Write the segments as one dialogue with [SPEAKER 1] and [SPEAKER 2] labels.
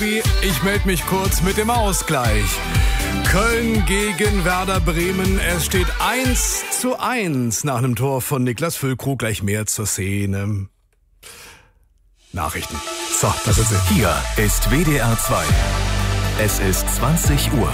[SPEAKER 1] Ich melde mich kurz mit dem Ausgleich. Köln gegen Werder Bremen. Es steht 1:1 nach einem Tor von Niklas Füllkrug. Gleich mehr zur Szene. Nachrichten. So, das ist es.
[SPEAKER 2] Hier ist WDR 2. Es ist 20 Uhr.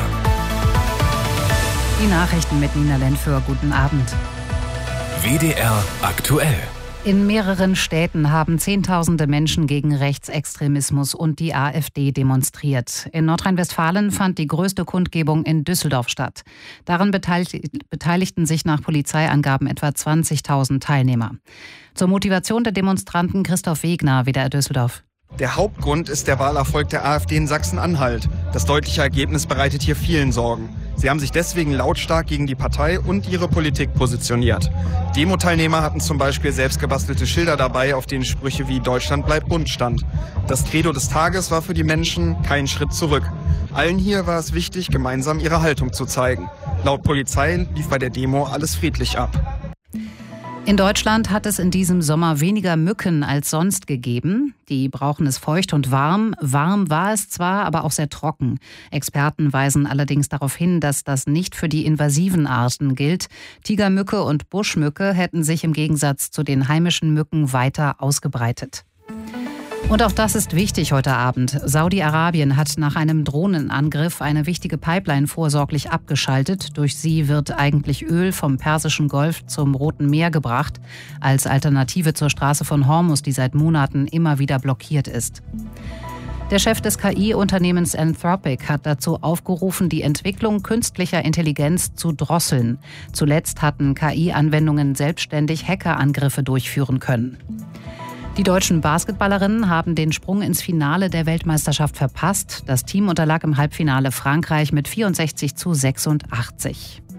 [SPEAKER 3] Die Nachrichten mit Nina Lentföhr. Guten Abend.
[SPEAKER 2] WDR aktuell.
[SPEAKER 3] In mehreren Städten haben Zehntausende Menschen gegen Rechtsextremismus und die AfD demonstriert. In Nordrhein-Westfalen fand die größte Kundgebung in Düsseldorf statt. Daran beteiligten sich nach Polizeiangaben etwa 20.000 Teilnehmer. Zur Motivation der Demonstranten Christoph Wegner, WDR Düsseldorf.
[SPEAKER 4] Der Hauptgrund ist der Wahlerfolg der AfD in Sachsen-Anhalt. Das deutliche Ergebnis bereitet hier vielen Sorgen. Sie haben sich deswegen lautstark gegen die Partei und ihre Politik positioniert. Demo-Teilnehmer hatten zum Beispiel selbstgebastelte Schilder dabei, auf denen Sprüche wie Deutschland bleibt bunt stand. Das Credo des Tages war für die Menschen kein Schritt zurück. Allen hier war es wichtig, gemeinsam ihre Haltung zu zeigen. Laut Polizei lief bei der Demo alles friedlich ab.
[SPEAKER 3] In Deutschland hat es in diesem Sommer weniger Mücken als sonst gegeben. Die brauchen es feucht und warm. Warm war es zwar, aber auch sehr trocken. Experten weisen allerdings darauf hin, dass das nicht für die invasiven Arten gilt. Tigermücke und Buschmücke hätten sich im Gegensatz zu den heimischen Mücken weiter ausgebreitet. Und auch das ist wichtig heute Abend. Saudi-Arabien hat nach einem Drohnenangriff eine wichtige Pipeline vorsorglich abgeschaltet. Durch sie wird eigentlich Öl vom Persischen Golf zum Roten Meer gebracht, als Alternative zur Straße von Hormuz, die seit Monaten immer wieder blockiert ist. Der Chef des KI-Unternehmens Anthropic hat dazu aufgerufen, die Entwicklung künstlicher Intelligenz zu drosseln. Zuletzt hatten KI-Anwendungen selbstständig Hackerangriffe durchführen können. Die deutschen Basketballerinnen haben den Sprung ins Finale der Weltmeisterschaft verpasst. Das Team unterlag im Halbfinale Frankreich mit 64:86.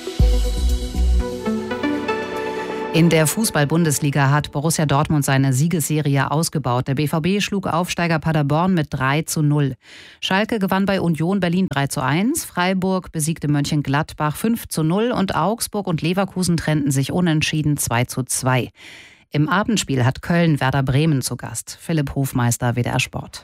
[SPEAKER 3] In der Fußball-Bundesliga hat Borussia Dortmund seine Siegesserie ausgebaut. Der BVB schlug Aufsteiger Paderborn mit 3:0. Schalke gewann bei Union Berlin 3:1. Freiburg besiegte Mönchengladbach 5:0 und Augsburg und Leverkusen trennten sich unentschieden 2:2. Im Abendspiel hat Köln Werder Bremen zu Gast. Philipp Hofmeister, WDR Sport.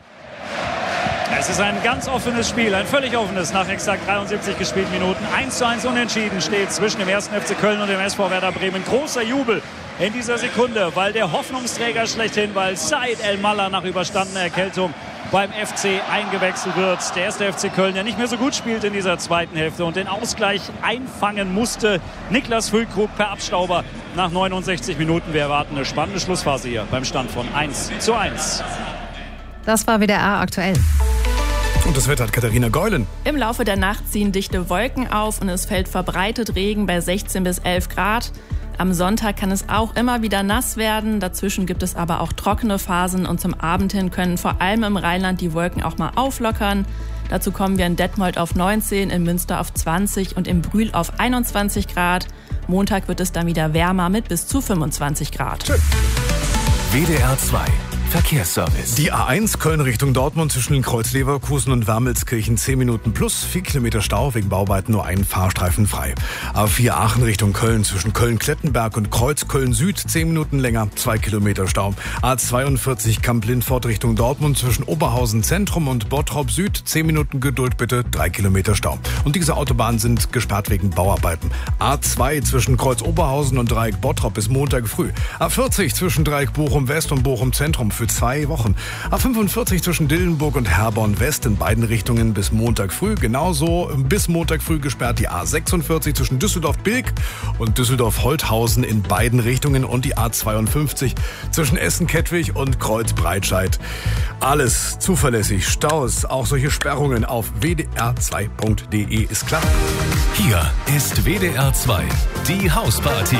[SPEAKER 5] Es ist ein ganz offenes Spiel, ein völlig offenes, nach exakt 73 gespielten Minuten. 1:1 unentschieden steht zwischen dem 1. FC Köln und dem SV Werder Bremen. Großer Jubel in dieser Sekunde, weil der Hoffnungsträger schlechthin, weil Said El-Mallah nach überstandener Erkältung beim FC eingewechselt wird. Der 1. FC Köln, der nicht mehr so gut spielt in dieser zweiten Hälfte und den Ausgleich einfangen musste. Niklas Füllkrug per Abstauber nach 69 Minuten. Wir erwarten eine spannende Schlussphase hier beim Stand von 1:1.
[SPEAKER 3] Das war WDR aktuell.
[SPEAKER 1] Und das Wetter hat Katharina Geulen.
[SPEAKER 6] Im Laufe der Nacht ziehen dichte Wolken auf und es fällt verbreitet Regen bei 16 bis 11 Grad. Am Sonntag kann es auch immer wieder nass werden. Dazwischen gibt es aber auch trockene Phasen und zum Abend hin können vor allem im Rheinland die Wolken auch mal auflockern. Dazu kommen wir in Detmold auf 19, in Münster auf 20 und in Brühl auf 21 Grad. Montag wird es dann wieder wärmer mit bis zu 25 Grad.
[SPEAKER 1] Schön.
[SPEAKER 2] WDR 2 Verkehrsservice.
[SPEAKER 1] Die A1 Köln Richtung Dortmund zwischen Kreuz-Leverkusen und Wermelskirchen 10 Minuten plus 4 Kilometer Stau, wegen Bauarbeiten nur einen Fahrstreifen frei. A4 Aachen Richtung Köln zwischen Köln-Klettenberg und Kreuz Köln Süd 10 Minuten länger, 2 Kilometer Stau. A42 Kamp-Lindfort Richtung Dortmund zwischen Oberhausen Zentrum und Bottrop Süd 10 Minuten Geduld bitte, 3 Kilometer Stau. Und diese Autobahnen sind gesperrt wegen Bauarbeiten. A2 zwischen Kreuz Oberhausen und Dreieck Bottrop bis Montag früh. A40 zwischen Dreieck Bochum West und Bochum Zentrum für 2 Wochen. A45 zwischen Dillenburg und Herborn West in beiden Richtungen bis Montag früh. Genauso bis Montag früh gesperrt die A46 zwischen Düsseldorf-Bilk und Düsseldorf-Holthausen in beiden Richtungen und die A52 zwischen Essen-Kettwig und Kreuz-Breitscheid. Alles zuverlässig. Staus, auch solche Sperrungen auf wdr2.de ist klar.
[SPEAKER 2] Hier ist WDR 2, die Hausparty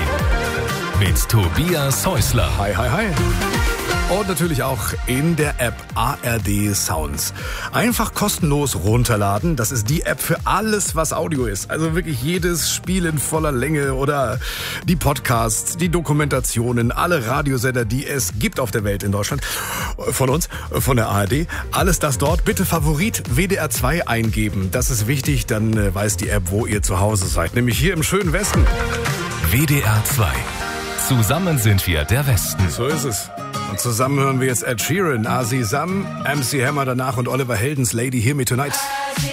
[SPEAKER 2] mit Tobias Häusler.
[SPEAKER 1] Hi, hi, hi. Und natürlich auch in der App ARD Sounds. Einfach kostenlos runterladen. Das ist die App für alles, was Audio ist. Also wirklich jedes Spiel in voller Länge oder die Podcasts, die Dokumentationen, alle Radiosender, die es gibt auf der Welt in Deutschland. Von uns, von der ARD. Alles das dort. Bitte Favorit WDR 2 eingeben. Das ist wichtig, dann weiß die App, wo ihr zu Hause seid. Nämlich hier im schönen Westen.
[SPEAKER 2] WDR 2. Zusammen sind wir der Westen.
[SPEAKER 1] So ist es. Und zusammen hören wir jetzt Ed Sheeran, Azizam, MC Hammer danach und Oliver Heldens Lady Hear Me Tonight.